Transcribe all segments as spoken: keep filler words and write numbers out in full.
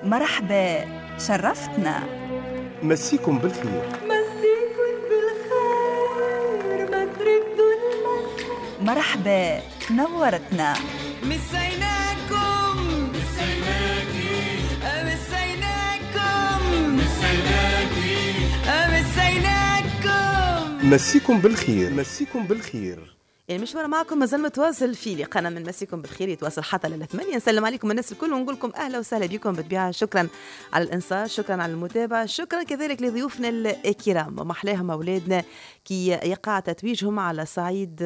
مرحبا، شرفتنا. مسيكم بالخير. مسيكم بالخير، ما تردوا المسا. مرحبا، نورتنا. مسيناكم مسيناكي مسيناكم مسيناكي مسيناكم. مسيكم بالخير. مسيكم بالخير. المشوار معكم مازال متواصل في لقانا من مسيكم بالخير، يتواصل حتى للثمانية. نسلم عليكم الناس الكل ونقول لكم أهلا وسهلا بكم بالطبيعة. شكرا على الإنصات، شكرا على المتابعة، شكرا كذلك لضيوفنا الكرام ومحلاهم أولادنا كي يقع تتويجهم على صعيد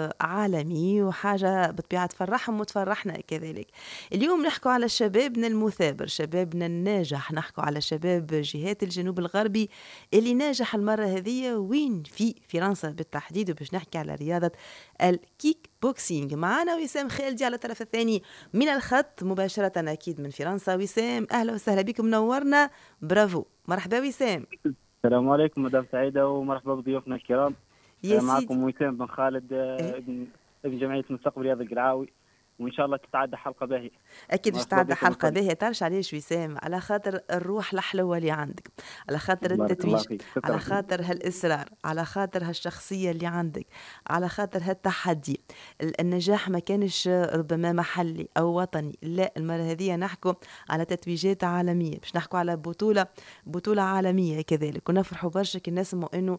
عالمي، وحاجة بالطبيعة تفرحهم وتفرحنا كذلك. اليوم نحكو على شبابنا المثابر، شبابنا الناجح، نحكو على شباب جهات الجنوب الغربي اللي ناجح المرة هذه وين في فرنسا بالتحديد، وباش نحكي على رياضة الكيك بوكسينج. معنا وسام خالدي على الطرف الثاني من الخط مباشرة أكيد من فرنسا. وسام أهلا وسهلا بكم، منورنا، برافو، مرحبا وسام. السلام عليكم مدام سعيدة ومرحبا بضيوفنا الكرام. معكم وسام بن خالد إيه؟ ابن ابن جمعية مستقبل رياض القلعاوي، وإن شاء الله تتعدى حلقة باهية. أكيد باش تتعدى حلقة باهية. تعرفش علاش وسام؟ على خاطر الروح الحلوة اللي عندك، على خاطر التتويج، على خاطر هالإصرار، على خاطر هالشخصية اللي عندك، على خاطر هالتحدي. النجاح ما كانش ربما محلي أو وطني، لا، المرة هذه نحكو على تتويجات عالمية، باش نحكو على بطولة بطولة عالمية كذلك. ونفرحوا برشا كي نسمعوا إنه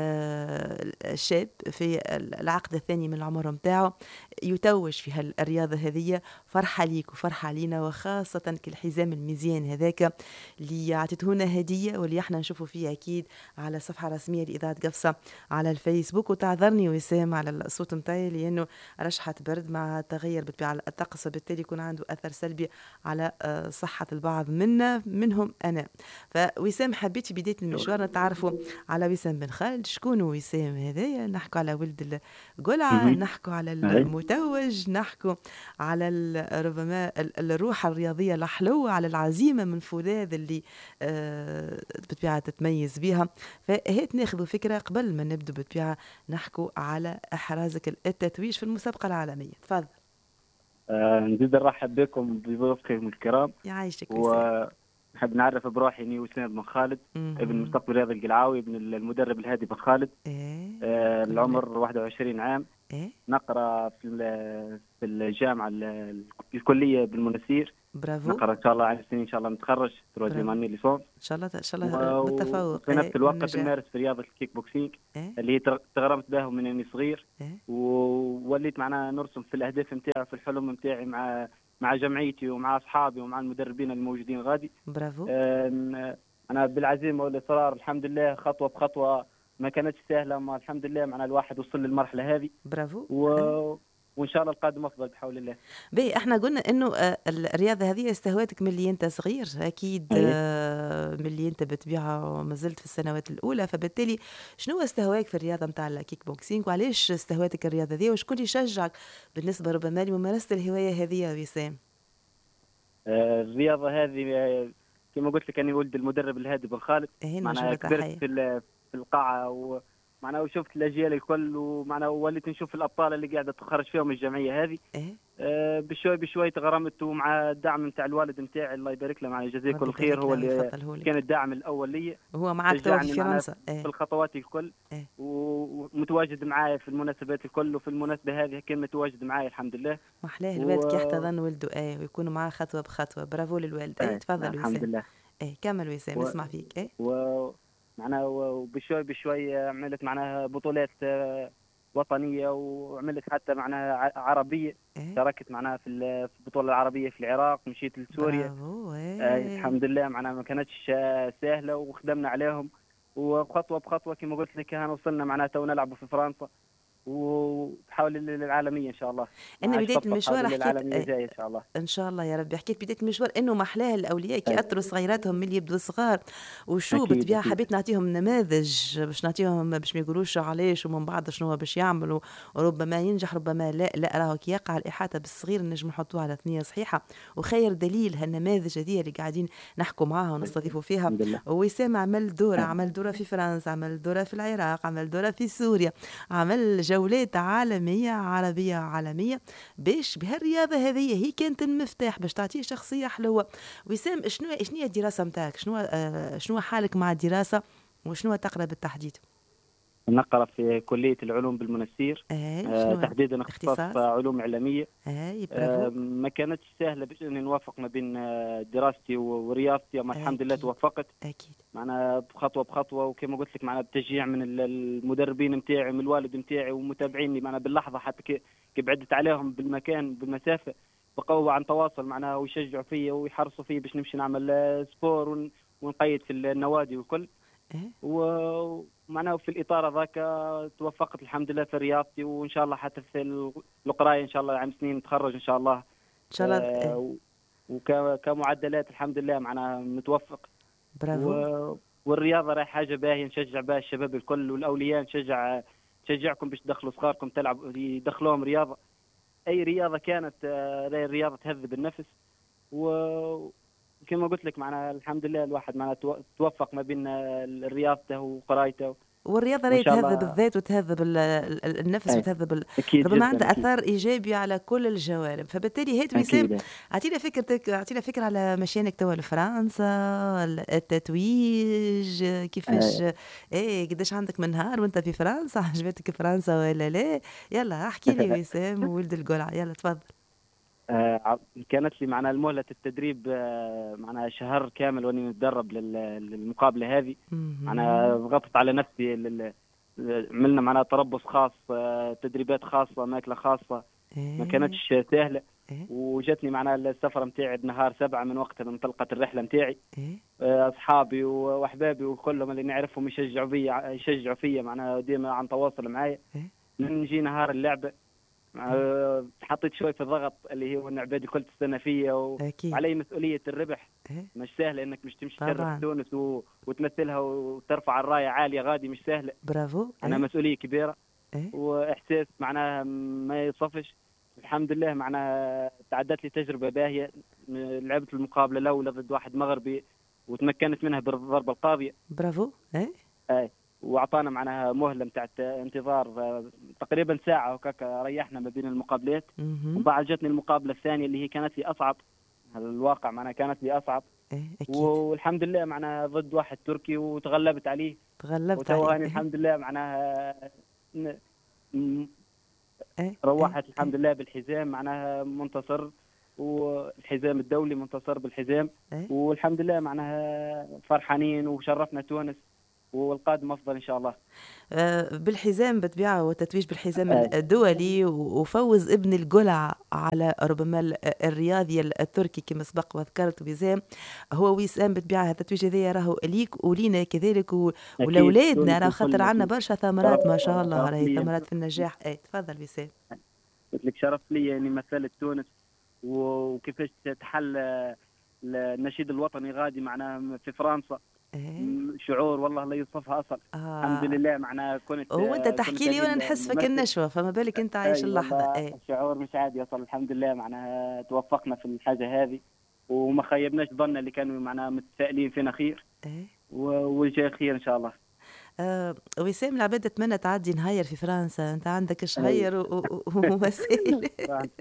آه شاب في العقد الثاني من العمر متاعه يتوج في هالرياضة هذه. فرحة ليك وفرحة علينا، وخاصة كالحزام المزيان هذاك اللي عطيتهونا هدية، واللي احنا نشوفوا فيه أكيد على صفحة رسمية لإذاعة قفصة على الفيسبوك. وتعذرني وسام على الصوت متاعي لأنه رشحة برد مع تغير بالطبيعة الطقس، وبالتالي يكون عنده أثر سلبي على صحة البعض منا منهم أنا. فوسام حبيت في بداية المشوار نتعرفوا على وسام بن خالد. شكون وسام هذايا؟ نحكوا على ولد القلعة، نحكوا على المتوج، نحكوا على ربما الروح الرياضية الحلوة، على العزيمة من فولاذ اللي آه بالطبيعة تتميز بها. فهيت ناخذوا فكرة قبل ما نبدو بالطبيعة نحكوا على إحرازك التتويج في المسابقة العالمية. تفضل. آه نزيد نرحب بكم بضيوفكم الكرام. يعيشك. ونحب نعرف بروحي اني وسام بن خالد، ابن مستقبل رياض القلعاوي، ابن المدرب الهادي بن خالد. إيه؟ آه العمر واحد وعشرين عام. إيه؟ نقرأ في في الجامعة الكلية بالمنسير. برافو. نقرأ إن شاء الله على سنين إن شاء الله نتخرج تروزيام أني ليسونس إن شاء الله إن شاء الله بالتفوق. في نفس الوقت نمارس في رياضة الكيك بوكسينج. إيه؟ اللي هي تغرمت بها من أني صغير. إيه؟ ووليت معنا نرسم في الأهداف نتاعي في الحلم نتاعي مع مع جمعيتي ومع أصحابي ومع المدربين الموجودين غادي. برافو. أنا بالعزيمة والإصرار الحمد لله خطوة بخطوة، ما كانتش سهلة، ما الحمد لله معنا الواحد وصل للمرحلة هذه. برافو. و... وإن شاء الله القادم أفضل بحول الله. بي احنا قلنا إنه الرياضة هذه استهواتك من اللي أنت صغير أكيد. أيه. من اللي أنت بتبيعها وما زلت في السنوات الأولى، فبالتالي شنو استهواك في الرياضة متاع الكيك بوكسينج، وعليش استهواتك الرياضة هذه، وشكون يشجعك بالنسبة ربما لممارسة الهواية هذه يا وسام؟ الرياضة هذه كما قلت لك أنا ولد المدرب الهادي بن خالد. إيه معنا كبرت في في القاعة و معنا وشفت الأجيال الكل، ومعنا وليت نشوف الأبطال اللي قاعدة تخرج فيهم الجمعية هذه. إيه؟ آه بشوي بشوي تغرمت، ومع الدعم نتاع الوالد نتاعي الله يبارك له، معنا جزاه كل خير، هو اللي كان الداعم الأول لي، وهو معك تو في فرنسا. إيه؟ في الخطوات الكل. إيه؟ ومتواجد معايا في المناسبات الكل، وفي المناسبة هذه كان متواجد معايا الحمد لله. محلاه الوالد و... يحتضن ولده ايه ويكون معاه خطوة بخطوة. برافو للوالد. ايه تفضل وسام. الحمد لله. ايه كمل وسام، نسمع و... فيك. ايه و... معناها وبشوي بشوي عملت معناها بطولات وطنية، وعملت حتى معناها عربية. إيه؟ شاركت معناها في البطولة العربية في العراق، مشيت لسوريا. إيه؟ آه الحمد لله معناها ما كانتش سهلة، وخدمنا عليهم، وخطوة بخطوة كما قلت لك هنا وصلنا معناها تو نلعبوا في فرنسا، وتحاول للعالمية إن شاء الله. أنا بداية المشوار حكيت جاي إن شاء الله. إن شاء الله يا ربي. حكيت بداية المشوار إنه محلاه الأولياء كي أثروا صغيراتهم من اللي يبدوا صغار، وشو بالطبيعة حبيت نعطيهم نماذج باش نعطيهم باش ما يقولوش علاش ومن بعد شنو باش يعملوا، وربما ينجح ربما لا. لا راهو كي يقع الإحاطة بالصغير نجم نحطوها على ثنية صحيحة، وخير دليل هالنماذج هذه اللي قاعدين نحكوا معاها ونستضيفوا فيها. وسام عمل دورة، عمل دورة في فرنسا، عمل دورة في العراق، عمل دورة في سوريا، عمل جو جولات عالمية عربية عالمية باش بهالرياضة هذه هي كانت المفتاح باش تعطيه شخصية حلوة. وسام شنو شنو هي الدراسة متاعك؟ شنو آه شنو حالك مع الدراسة وشنو تقرأ بالتحديد؟ نقرأ في كلية العلوم بالمنستير. آه تحديدا اختصااص علوم إعلامية. آه برافو. ما كانتش سهلة باش اني نوفق ما بين دراستي ورياضتي، اما الحمد لله توفقت. اكيد معنا بخطوة بخطوة، وكما قلت لك معنا بتشجيع من المدربين نتاعي من الوالد نتاعي ومتابعيني معنا باللحظة، حتى كي بعدت عليهم بالمكان بالمسافة بقوا عن تواصل معنا ويشجعوا فيا ويحرصوا فيا باش نمشي نعمل سبور ونقيد في النوادي والكل. ومعناه في الاطار هذاك توفقت الحمد لله في رياضتي، وان شاء الله حتى في القرايه ان شاء الله عام سنين نتخرج ان شاء الله ان شاء الله. آه وكمعدلات الحمد لله معناها متوفق. برافو. و... والرياضه راهي حاجه باهيه نشجع بها الشباب الكل والاولياء، نشجع نشجعكم باش تدخلوا صغاركم تلعب يدخلوهم رياضه، اي رياضه كانت. راهي الرياضه تهذب النفس، و كما قلت لك معنا الحمد لله الواحد معنا توفق ما بين رياضته وقرايته. والرياضه راهي تهذب الذات وتهذب النفس أي. وتهذب ربما عندها اثار ايجابي على كل الجوانب. فبالتالي هات وسام اعطينا فكرتك، اعطينا فكره على مشيانك توا لفرنسا، التتويج كيفاش، ايه قداش عندك من نهار وانت في فرنسا؟ عجبتك فرنسا ولا لا؟ يلا احكي لي وسام ولد القلعه، يلا تفضل. آه كانت لي معنا المهلة التدريب آه معنا شهر كامل واني نتدرب للمقابلة هذه. معنا ضغطت على نفسي، عملنا معنا تربص خاص، آه تدريبات خاصة، ماكلة خاصة. إيه؟ ما كانتش سهلة. إيه؟ وجاتني معنا السفرة متاعي بنهار سبعة من وقت من انطلقت الرحلة متاعي. إيه؟ آه أصحابي وأحبابي وكلهم اللي نعرفهم يشجعوا فيا يشجعوا فيا معنا ديما عن تواصل معايا. إيه؟ نجي نهار اللعبة أه حطيت شوي في الضغط اللي هو ان عبادي كل تستنى فيا وعلي مسؤوليه الربح. إيه؟ مش سهله انك مش تمشي تشرف تونس و... وتمثلها وترفع الرايه عاليه غادي، مش سهله. برافو. انا إيه؟ مسؤوليه كبيره. إيه؟ واحساس معناها ما يصفش. الحمد لله معناها تعدت لي تجربه باهيه. لعبت المقابله الاولى ضد واحد مغربي وتمكنت منها بالضربه القاضيه. برافو. اي اي واعطانا معناها مهله نتاع انتظار تقريبا ساعه وكاك، ريحنا ما بين المقابلات. وبعد جاتني المقابله الثانيه اللي هي كانت لي اصعب. الواقع معناها كانت لي اصعب. إيه أكيد. والحمد لله معناها ضد واحد تركي وتغلبت عليه. تغلبت عليه. وتواني الحمد لله معناها ن... إيه؟ روحت إيه؟ الحمد لله بالحزام معناها منتصر، والحزام الدولي منتصر بالحزام. إيه؟ والحمد لله معناها فرحانين وشرفنا تونس، والقادم افضل ان شاء الله. آه بالحزام بالطبيعه، والتتويج بالحزام الدولي، وفوز ابن القلع على ربما الرياضي التركي كما سبق وذكرت وسام. هو وسام بالطبيعه هذا التتويج هذا راهو ليك ولينا كذلك ولاولادنا، راه خاطر عندنا برشا ثمرات ما شاء الله، راهي ثمرات في النجاح. اي تفضل وسام. قلت لك شرف لي اني مثلت تونس، وكيفاش تحل النشيد الوطني غادي معنا في فرنسا. إيه؟ شعور والله لا يوصفها اصلا. آه. الحمد لله معناها كنت هو انت تحكي لي وانا نحس فك النشوه، فما بالك انت عايش اللحظه. ايه شعور مش عادي اصلا. الحمد لله معناها توفقنا في الحاجه هذه، وما خيبناش ظننا اللي كانوا معناها متفائلين فينا خير. ايه والجاي خير ان شاء الله. آه وسام العباد تتمنى تعدي نهاير في فرنسا، انت عندك شهير ووسائل.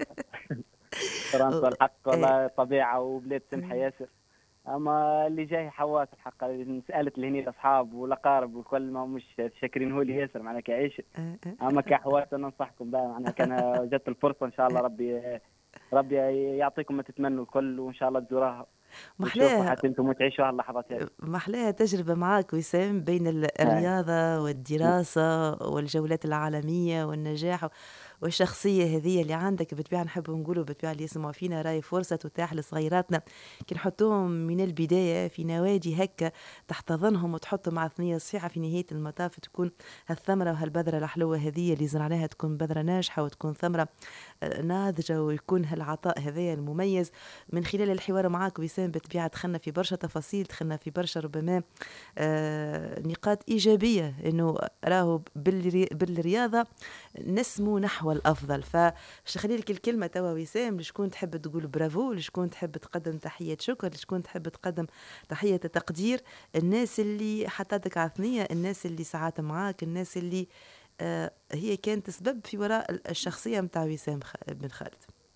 فرنسا الحق والله طبيعه وبلاد سمحه ياسر. اما اللي جاي حواس الحق سالت لهني الاصحاب والاقارب والكل ما مش شاكرين هو اللي ياسر معناها كعيش. اما كحواس انا ننصحكم بقى معناها كان جت الفرصه ان شاء الله ربي ربي يعطيكم ما تتمنوا الكل، وان شاء الله تزوروها محلاها حتى انتم تعيشوا هاللحظات هذه. محلاها تجربه معك وسام بين الرياضه والدراسه والجولات العالميه والنجاح والشخصيه هذه اللي عندك. بالطبيعه نحب نقولوا بالطبيعه اللي يسمعوا فينا راي فرصه تتاح لصغيراتنا كي نحطوهم من البدايه في نوادي هكا تحتضنهم وتحطوا مع ثنيه صحيحه، في نهايه المطاف تكون هالثمره وهالبذره الحلوه هذه اللي زرعناها تكون بذره ناجحه وتكون ثمره ناضجه، ويكون هالعطاء هذايا المميز. من خلال الحوار معاك وسام بالطبيعه دخلنا في برشا تفاصيل، دخلنا في برشا ربما آه نقاط ايجابيه انه راهو بالرياضه نسمو نحو الافضل. فاش نخلي لك الكلمه توا وسام، لشكون تحب تقول برافو، لشكون تحب تقدم تحيه شكر، لشكون تحب تقدم تحيه تقدير، الناس اللي حطتك على ثنيه، الناس اللي ساعات معاك، الناس اللي آه هي كانت سبب في وراء الشخصية متاع وسام بن خالد؟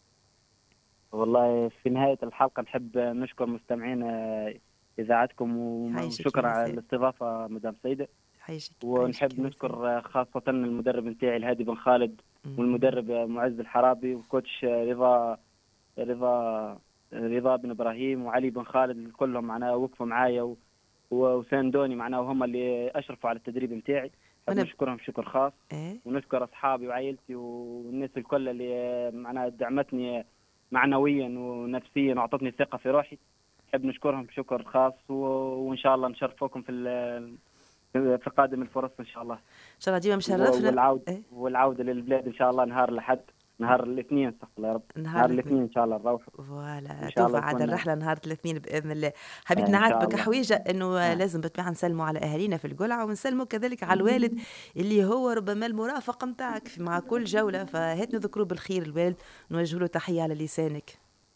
والله في نهاية الحلقة نحب نشكر مستمعين إذاعتكم وشكرا على الاستضافة مدام سيدة. ونحب نشكر خاصة المدرب نتاعي الهادي بن خالد والمدرب معز الحرابي وكوتش رضا رضا رضا بن إبراهيم وعلي بن خالد، كلهم معنا وقفوا معايا وساندوني معنا وهم اللي أشرفوا على التدريب نتاعي. نشكرهم شكر خاص. إيه؟ ونشكر أصحابي وعائلتي والناس الكل اللي معنا دعمتني معنويا ونفسيا وأعطتني ثقة في روحي. نحب نشكرهم بشكر خاص وإن شاء الله نشرفكم في في قادم الفرص إن شاء الله. إن شاء الله ديما مشرفنا. والعودة إيه؟ والعودة للبلاد إن شاء الله نهار الأحد نهار الاثنين استغفر الله يا رب. نهار الاثنين ان شاء الله نروح. فوالا توفى عاد الرحله نهار الاثنين باذن الله. حبيت نعاتبك حويجه انه آه. لازم بالطبيعه نسلموا على اهالينا في القلعه ونسلموا كذلك على الوالد اللي هو ربما المرافق نتاعك مع كل جوله، فهات نذكروا بالخير الوالد نوجه له تحيه على لسانك.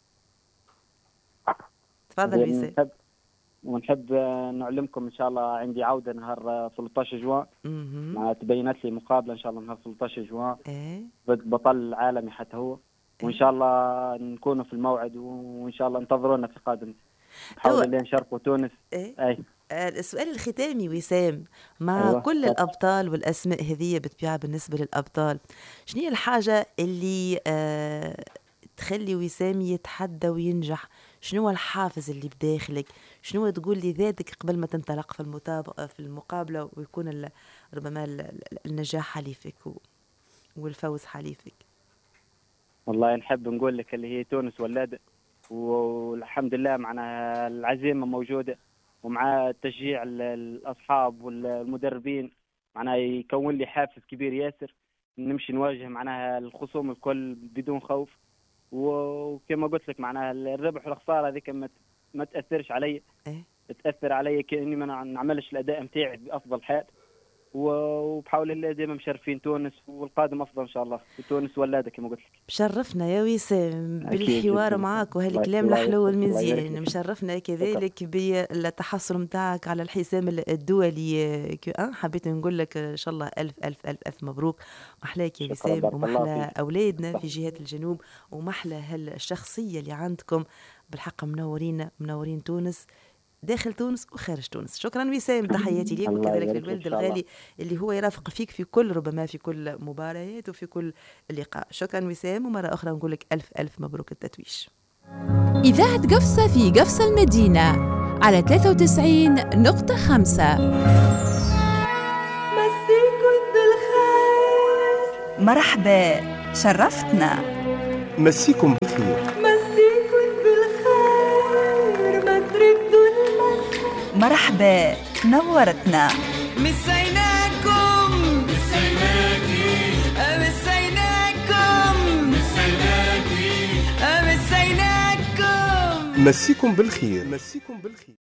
تفضل وسام. ونحب نعلمكم ان شاء الله عندي عوده نهار ثلاثة عشر جوان. مع تبينت لي مقابله ان شاء الله نهار ثلاثة عشر جوان ايه ضد بطل عالمي حتى هو. وان شاء الله نكونوا في الموعد وان شاء الله انتظرونا في قادم. نحاول اللي نشاركوا تونس. ايه اي آه السؤال الختامي وسام مع أيوة. كل الابطال والاسماء هذه بالطبيعه بالنسبه للابطال، شنو هي الحاجه اللي آه تخلي وسام يتحدى وينجح؟ شنو هو الحافز اللي بداخلك؟ شنو تقول لي ذاتك قبل ما تنطلق في المطابقة في المقابلة ويكون ربما النجاح حليفك والفوز حليفك؟ والله نحب نقول لك اللي هي تونس ولادة، والحمد لله معنا العزيمة موجودة ومع تشجيع الأصحاب والمدربين معنا يكون لي حافز كبير ياسر نمشي نواجه معناها الخصوم الكل بدون خوف. وكما قلت لك معناها الربح والخساره هذيك ما ما تاثرش علي. إيه؟ تاثر علي كاني ما نعملش الاداء نتاعي بافضل حال، وبحول الله دائما مشرفين تونس والقادم افضل ان شاء الله. وتونس ولاده كما قلت لك. مشرفنا يا وسام بالحوار معك وهالكلام الحلو والمزيان. مشرفنا كذلك بالتحصل نتاعك على الحسام الدولي كيو ان. حبيت نقول لك ان شاء الله الف الف الف الف مبروك. محلاك يا وسام ومحلى اولادنا في جهات الجنوب ومحلى هالشخصيه اللي عندكم. بالحق منورين منورين تونس داخل تونس وخارج تونس. شكرا وسام، تحياتي ليك وكذلك للوالد الغالي اللي هو يرافق فيك في كل ربما في كل مباريات وفي كل لقاء. شكرا وسام، ومرة أخرى نقول لك ألف ألف مبروك التتويج. إذاعة قفصة في قفصة المدينة على ثلاثة وتسعين نقطة خمسة. مسيكم بالخير. مرحبا، شرفتنا. مسيكم بالخير. مسيكم بالخير. ما تردوا المسا. مرحبا، نورتنا. مسيناكم. مسيناكي. مسيناكم. مسيناكي. مسيناكم. مسيكم بالخير. مسيكم بالخير.